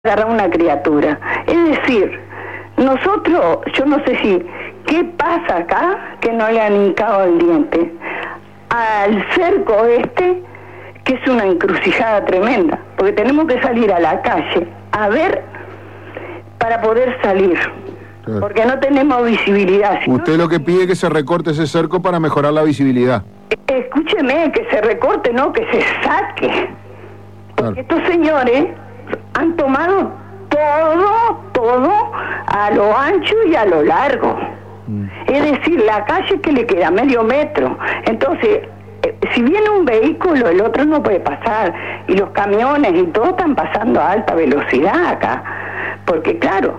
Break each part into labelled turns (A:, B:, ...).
A: agarrar una criatura. Es decir, nosotros, yo no sé si, ¿qué pasa acá que no le han hincado el diente? Al cerco que es una encrucijada tremenda, porque tenemos que salir a la calle a ver para poder salir,
B: Claro.
A: porque no tenemos visibilidad. Si
B: Usted
A: no,
B: lo que pide es que se recorte ese cerco para mejorar la visibilidad.
A: escúcheme, que se recorte, no, que se saque.
B: Claro.
A: Estos señores han tomado todo a lo ancho y a lo largo. Es decir, la calle que le queda medio metro. Entonces, si viene un vehículo, el otro no puede pasar. Y los camiones y todo están pasando a alta velocidad acá. Porque claro,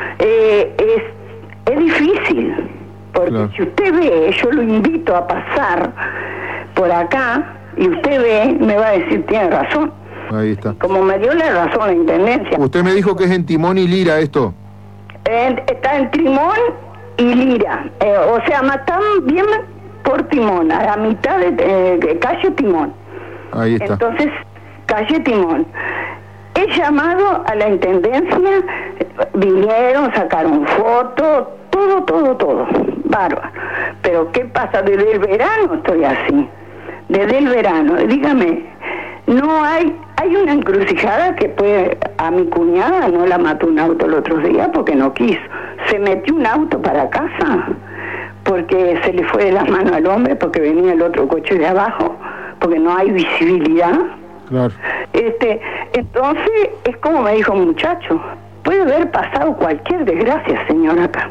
A: es difícil. Porque
B: Claro.
A: si usted ve, yo lo invito a pasar por acá, y usted ve, me va a decir, tiene razón.
B: Ahí está.
A: Como me dio la razón la intendencia.
B: Usted me dijo que es en Timón y Lira esto.
A: Está en Timón y Lira. O sea, están bien por Timón, a la mitad de calle Timón.
B: Ahí está.
A: Entonces, calle Timón. He llamado a la intendencia, vinieron, sacaron fotos, todo. Bárbaro. Pero ¿qué pasa? Desde el verano estoy así. Desde el verano. Dígame, no hay una encrucijada que puede, a mi cuñada no la mató un auto el otro día porque no quiso. Se metió un auto para casa porque se le fue de las manos al hombre porque venía el otro coche de abajo, porque no hay visibilidad.
B: Claro.
A: Entonces, es como me dijo un muchacho, puede haber pasado cualquier desgracia, señor, acá.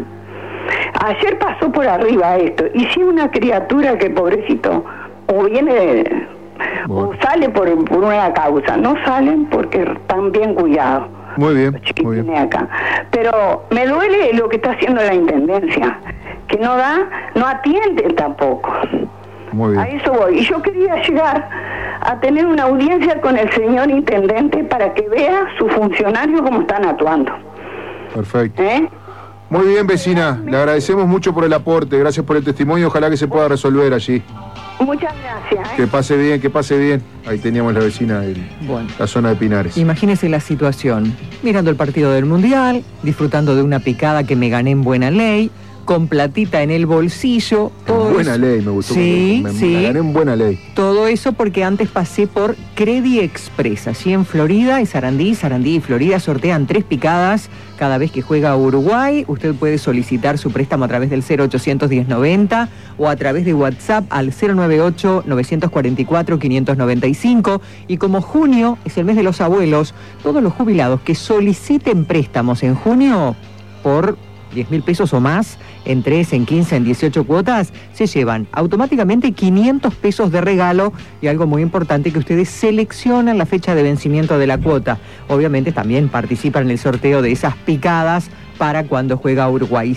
A: Ayer pasó por arriba esto, y si una criatura que pobrecito, o viene, o sale por una causa, no salen porque están bien cuidados.
B: Muy bien,
A: Los chiquitines
B: muy bien.
A: acá. Pero me duele lo que está haciendo la intendencia, que no atiende tampoco.
B: Muy
A: A
B: bien.
A: eso voy. Y yo quería llegar a tener una audiencia con el señor intendente para que vea sus funcionarios cómo están actuando.
B: Perfecto.
A: ¿Eh?
B: Muy bien, vecina. Le agradecemos mucho por el aporte. Gracias por el testimonio. Ojalá que se pueda resolver allí.
A: Muchas gracias.
B: Que pase bien, que pase bien. Ahí teníamos la vecina de
C: Bueno,
B: la zona de Pinares.
C: imagínese la situación. Mirando el partido del Mundial, disfrutando de una picada que me gané en buena ley, con platita en el bolsillo.
B: En buena ley, me gustó.
C: Sí,
B: me
C: sí.
B: gané en buena ley.
C: Todo eso porque antes pasé por Credi Express, allí en Florida y Sarandí y Florida sortean 3 picadas cada vez que juega Uruguay. Usted puede solicitar su préstamo a través del 0800 1090 o a través de WhatsApp al 098 944 595. Y como junio es el mes de los abuelos, todos los jubilados que soliciten préstamos en junio por 10.000 pesos o más, en 3, en 15, en 18 cuotas, se llevan automáticamente 500 pesos de regalo y algo muy importante, que ustedes seleccionan la fecha de vencimiento de la cuota. Obviamente también participan en el sorteo de esas picadas para cuando juega Uruguay.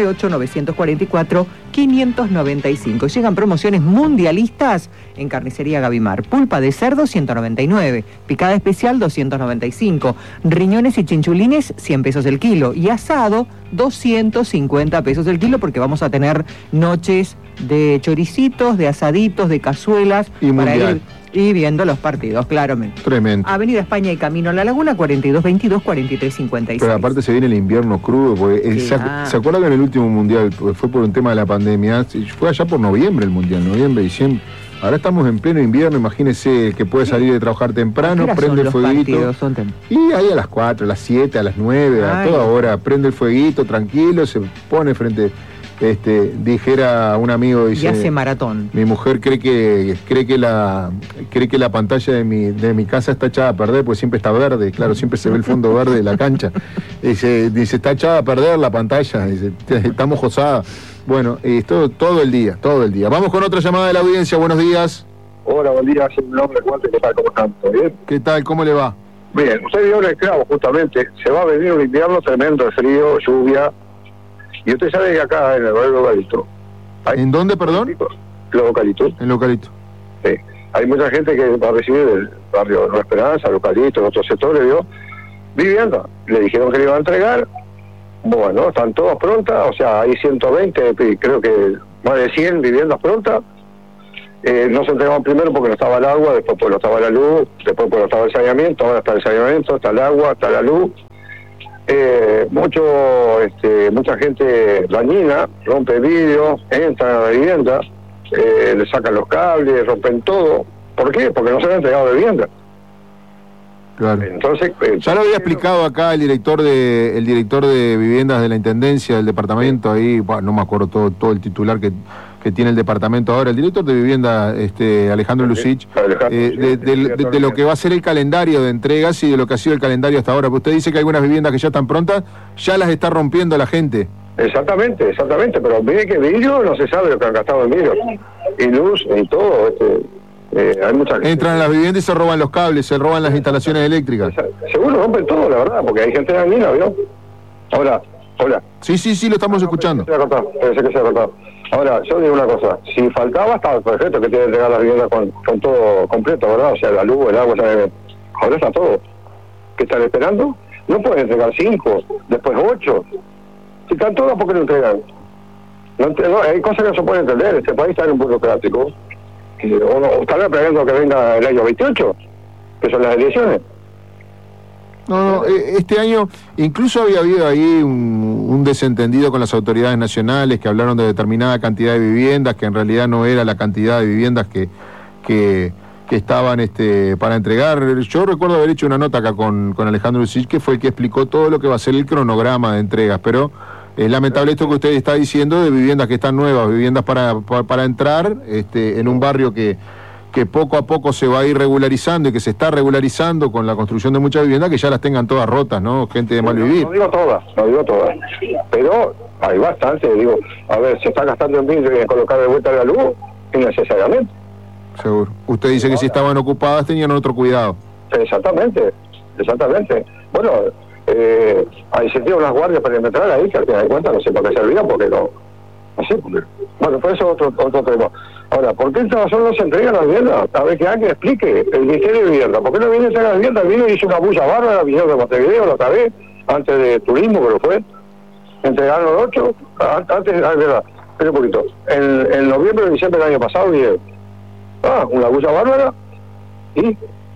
C: 098-944-595. Llegan promociones mundialistas en Carnicería Gavimar. Pulpa de cerdo, 199. Picada especial, 295. Riñones y chinchulines, 100 pesos el kilo. Y asado, 250 pesos el kilo, porque vamos a tener noches de choricitos, de asaditos, de cazuelas.
B: Y
C: para
B: mundial.
C: ir y viendo los partidos, claramente.
B: Tremendo.
C: Avenida España y Camino a la Laguna, 4222-4356.
B: Pero aparte se viene el invierno crudo, porque
C: Claro.
B: ¿se acuerda que en el último mundial, porque fue por un tema de la pandemia, fue allá por noviembre el mundial, noviembre, diciembre? Ahora estamos en pleno invierno, imagínese el que puede salir de trabajar temprano,
C: ¿A qué hora
B: prende
C: son
B: el
C: los
B: fueguito.
C: partidos? Son
B: Y ahí a las 4, a las 7, a las 9, a
C: Ay.
B: toda hora, prende el fueguito, tranquilo, se pone frente, dijera un amigo,
C: Y
B: dice...
C: hace maratón.
B: Mi mujer cree que la pantalla de mi casa está echada a perder, porque siempre está verde, claro, siempre se ve el fondo verde de la cancha. Dice, está echada a perder la pantalla, dice, está mojosada. Bueno, todo el día. Vamos con otra llamada de la audiencia, buenos días.
D: Hola, buen día, soy un hombre cuánto, ¿qué tal? ¿Cómo están? ¿Todo bien?
B: ¿Qué tal? ¿Cómo le va?
D: Bien, usted vio en el clavo, justamente, se va a venir un invierno tremendo de frío, lluvia, y usted sabe que acá en el barrio Localito,
B: ¿En dónde, perdón?
D: Localito,
B: En Localito.
D: sí, hay mucha gente que va a recibir del barrio Nueva Esperanza, Localito, en otros sectores, ¿vio? Vivienda, le dijeron que le iban a entregar, bueno, están todas prontas, o sea, hay 120, creo que más de 100 viviendas prontas, no se entregaban primero porque no estaba el agua, después porque no estaba la luz, después porque no estaba el saneamiento, ahora está el saneamiento, está el agua, está la luz. Mucha gente dañina, rompe vidrios, entran a la vivienda, le sacan los cables, rompen todo. ¿Por qué? Porque no se han entregado vivienda.
B: Claro.
D: Entonces,
B: ya lo había explicado acá el director de viviendas de la Intendencia del departamento, ahí, bueno, no me acuerdo todo el titular que tiene el departamento ahora, el director de vivienda, Alejandro Lucich, de lo que va a ser el calendario de entregas y de lo que ha sido el calendario hasta ahora. Usted dice que algunas viviendas que ya están prontas, ya las está rompiendo la gente.
D: Exactamente, pero mire que vidrio no se sabe lo que han gastado en vidrio, y luz, y todo, hay mucha gente.
B: Entran a las viviendas y se roban los cables, se roban las instalaciones eléctricas.
D: Seguro rompen todo, la verdad, porque hay gente dañina, ¿vio? Hola.
B: Sí, lo estamos escuchando.
D: Pensé que se ha cortado. Ahora, yo digo una cosa, si faltaba estaba perfecto que tiene que entregar la vivienda con todo completo, ¿verdad? O sea, la luz, el agua, ahora está todo. ¿Qué están esperando? No pueden entregar 5, después 8. Si están todas, ¿por qué no entregan? No, hay cosas que no se pueden entender, este país está en un burocrático. O están esperando que venga el año 28, que son las elecciones.
B: No, este año incluso había habido ahí un desentendido con las autoridades nacionales que hablaron de determinada cantidad de viviendas, que en realidad no era la cantidad de viviendas que estaban para entregar. Yo recuerdo haber hecho una nota acá con Alejandro Lucich, que fue el que explicó todo lo que va a ser el cronograma de entregas, pero es lamentable esto que usted está diciendo de viviendas que están nuevas, viviendas para entrar en un barrio que poco a poco se va a ir regularizando y que se está regularizando con la construcción de muchas viviendas, que ya las tengan todas rotas, ¿no? Gente de mal vivir.
D: No digo todas, pero hay bastante, a ver, se está gastando en vidrio y en colocar de vuelta la luz, innecesariamente.
B: Seguro. Usted dice que si estaban ocupadas tenían otro cuidado.
D: Exactamente. Bueno, ahí se tienen unas guardias perimetrales ahí, que al final de cuentas no sé para qué servían, porque no sé, bueno, pues eso es otro tema. Ahora, ¿por qué esta razón no se entrega la vivienda? A ver, que alguien explique, el Ministerio de Vivienda, ¿por qué no viene a entregar la vivienda? Vino y hizo una bulla bárbara, vinieron de Montevideo la otra vez, antes de turismo, pero fue, entregaron 8, antes, verdad, espera un poquito, en noviembre o diciembre del año pasado vinieron, una bulla bárbara, y...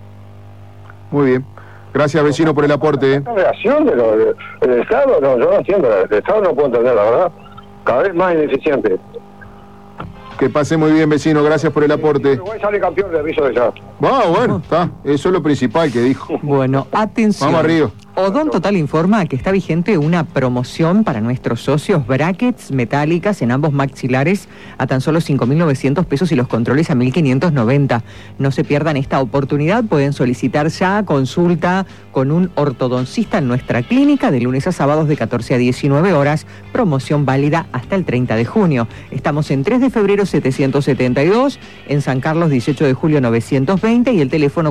B: Muy bien. Gracias, vecino, por el aporte.
D: ¿La reacción del Estado? No, yo no entiendo, el Estado no puedo entender, la verdad, cada vez más ineficiente.
B: Que pase muy bien, vecino, gracias por el aporte.
D: Uruguay sale campeón de aviso de ya.
B: Bueno, está, eso es lo principal que dijo.
C: Bueno, atención.
B: Vamos arriba.
C: Odontotal informa que está vigente una promoción para nuestros socios, brackets metálicas en ambos maxilares a tan solo 5.900 pesos y los controles a 1.590. No se pierdan esta oportunidad, pueden solicitar ya consulta con un ortodoncista en nuestra clínica de lunes a sábados de 14 a 19 horas, promoción válida hasta el 30 de junio. Estamos en 3 de febrero 772, en San Carlos 18 de julio 920 y el teléfono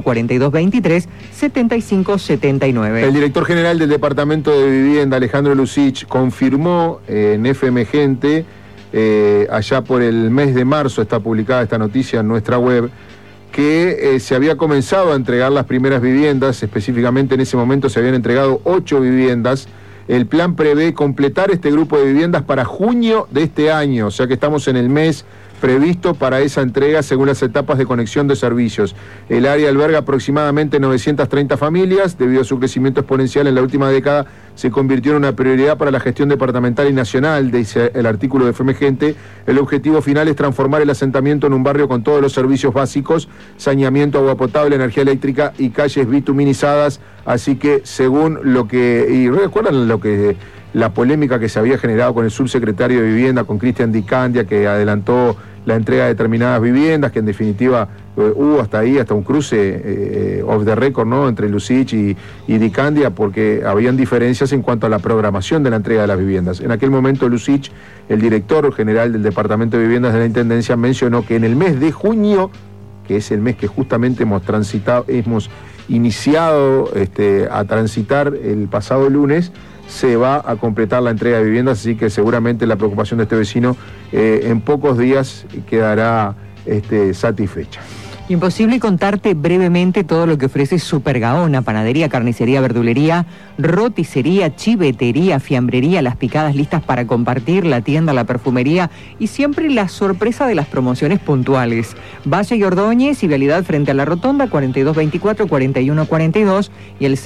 C: 4223-7579.
B: El director general del Departamento de Vivienda, Alejandro Lucich, confirmó en FM Gente, allá por el mes de marzo está publicada esta noticia en nuestra web, que se había comenzado a entregar las primeras viviendas, específicamente en ese momento se habían entregado 8 viviendas. El plan prevé completar este grupo de viviendas para junio de este año, o sea que estamos en el mes previsto para esa entrega según las etapas de conexión de servicios. El área alberga aproximadamente 930 familias. Debido a su crecimiento exponencial en la última década, se convirtió en una prioridad para la gestión departamental y nacional, dice el artículo de FM Gente. El objetivo final es transformar el asentamiento en un barrio con todos los servicios básicos, saneamiento, agua potable, energía eléctrica y calles bituminizadas. Así que según lo que... ¿Y recuerdan la polémica que se había generado con el subsecretario de Vivienda, con Cristian Di Candia, que adelantó la entrega de determinadas viviendas, que en definitiva hubo hasta un cruce off the record, ¿no?, entre Lucich y Di Candia, porque habían diferencias en cuanto a la programación de la entrega de las viviendas. En aquel momento Lucich, el director general del Departamento de Viviendas de la Intendencia, mencionó que en el mes de junio, que es el mes que justamente hemos iniciado a transitar el pasado lunes, se va a completar la entrega de viviendas, así que seguramente la preocupación de este vecino en pocos días quedará satisfecha.
C: Imposible contarte brevemente todo lo que ofrece Super Gaona: panadería, carnicería, verdulería, roticería, chivetería, fiambrería, las picadas listas para compartir, la tienda, la perfumería y siempre la sorpresa de las promociones puntuales. Valle y Ordóñez y vialidad frente a la rotonda, 4224-4142 y el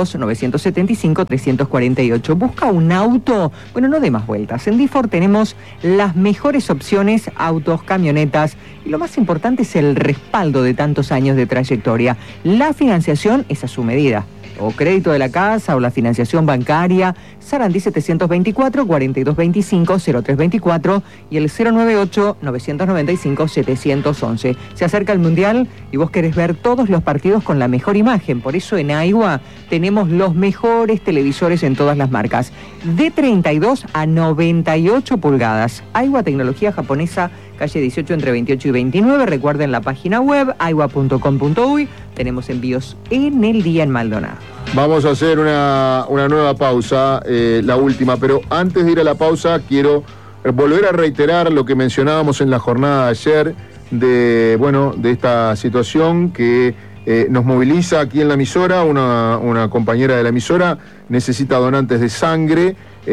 C: 092-975-348. Busca un auto, bueno, no dé más vueltas. En D-Ford tenemos las mejores opciones, autos, camionetas, y lo más importante es el respaldo de tantos años de trayectoria. La financiación es a su medida, o crédito de la casa o la financiación bancaria. Sarandí 724-4225-0324 y el 098-995-711. Se acerca el Mundial y vos querés ver todos los partidos con la mejor imagen. Por eso en AIWA tenemos los mejores televisores en todas las marcas, de 32 a 98 pulgadas. AIWA, tecnología japonesa, calle 18 entre 28 y 29. Recuerden la página web aiwa.com.uy. Tenemos envíos en el día en Maldonado.
B: Vamos a hacer una nueva pausa, la última, pero antes de ir a la pausa quiero volver a reiterar lo que mencionábamos en la jornada de ayer de esta situación que nos moviliza aquí en la emisora. Una compañera de la emisora necesita donantes de sangre.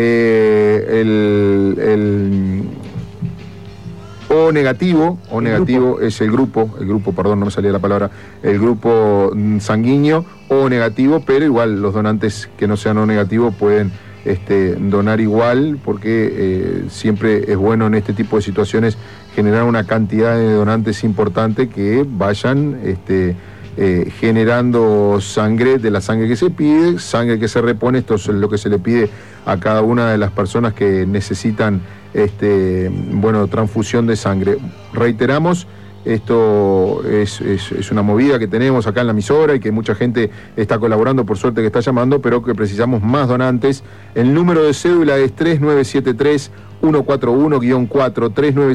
B: O negativo es el grupo, perdón, no me salía la palabra, el grupo sanguíneo O negativo, pero igual los donantes que no sean O negativo pueden donar igual, porque siempre es bueno en este tipo de situaciones generar una cantidad de donantes importante que vayan generando sangre, de la sangre que se pide, sangre que se repone. Esto es lo que se le pide a cada una de las personas que necesitan transfusión de sangre. Reiteramos, esto es una movida que tenemos acá en la emisora y que mucha gente está colaborando, por suerte que está llamando, pero que precisamos más donantes. El número de cédula es 3973-141-4,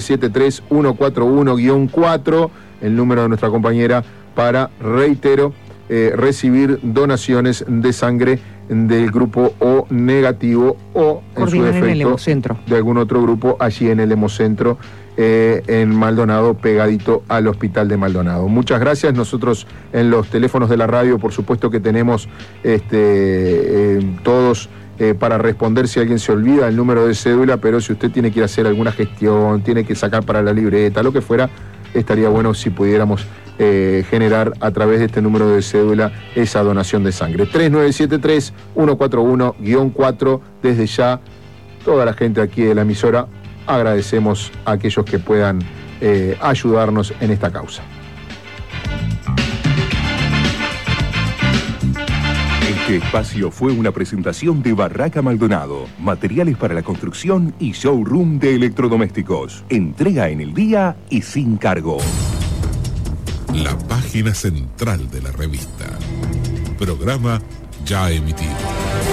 B: 3973-141-4, el número de nuestra compañera para, reitero, recibir donaciones de sangre del grupo O negativo o, en su defecto, de algún otro grupo allí en el Hemocentro, en Maldonado, pegadito al Hospital de Maldonado. Muchas gracias. Nosotros en los teléfonos de la radio, por supuesto que tenemos todos para responder si alguien se olvida el número de cédula, pero si usted tiene que ir a hacer alguna gestión, tiene que sacar para la libreta, lo que fuera, estaría bueno si pudiéramos generar a través de este número de cédula esa donación de sangre. 3973-141-4. Desde ya, toda la gente aquí de la emisora, agradecemos a aquellos que puedan ayudarnos en esta causa.
E: Este espacio fue una presentación de Barraca Maldonado, materiales para la construcción y showroom de electrodomésticos. Entrega en el día y sin cargo.
F: La página central de la revista. Programa ya emitido.